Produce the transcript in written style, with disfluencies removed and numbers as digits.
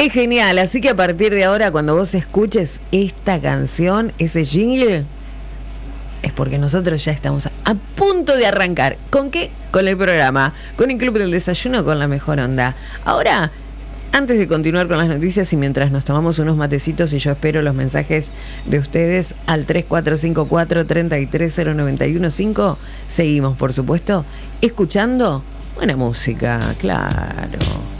Es genial, así que a partir de ahora, cuando vos escuches esta canción, ese jingle, es porque nosotros ya estamos a punto de arrancar. ¿Con qué? Con el programa, con el Club del Desayuno, con la mejor onda. Ahora, antes de continuar con las noticias y mientras nos tomamos unos matecitos y yo espero los mensajes de ustedes al 3454-330915, seguimos, por supuesto, escuchando buena música, claro.